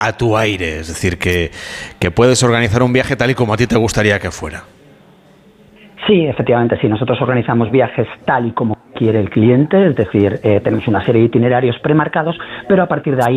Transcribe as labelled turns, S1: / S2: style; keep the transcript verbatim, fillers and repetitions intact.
S1: a tu aire, es decir, que, que puedes organizar un viaje tal y como a ti te gustaría que fuera.
S2: Sí, efectivamente, sí. Nosotros organizamos viajes tal y como quiere el cliente, es decir, eh, tenemos una serie de itinerarios premarcados, pero a partir de ahí